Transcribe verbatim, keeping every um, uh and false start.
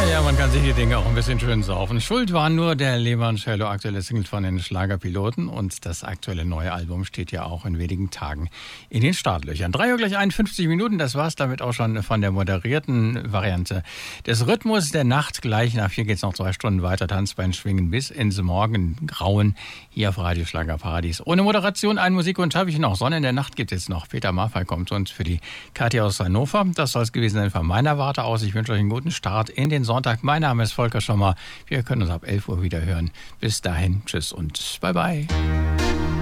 Ja, man kann sich die Dinge auch ein bisschen schön saufen. Schuld war nur der Levan-Cello, aktuelle Single von den Schlagerpiloten. Und das aktuelle neue Album steht ja auch in wenigen Tagen in den Startlöchern. drei Uhr gleich einundfünfzig Minuten, das war's damit auch schon von der moderierten Variante des Rhythmus der Nacht. Gleich nach vier geht's noch zwei Stunden weiter, Tanzbein schwingen bis ins Morgengrauen hier auf Radio Schlagerparadies. Ohne Moderation, ein Musikwunsch habe ich noch. Sonne in der Nacht gibt es noch. Peter Maffay kommt uns für die Katja aus Hannover. Das soll es gewesen sein von meiner Warte aus. Ich wünsche euch einen guten Start in den Sonntag. Mein Name ist Volker Schommer. Wir können uns ab elf Uhr wieder hören. Bis dahin, tschüss und bye bye.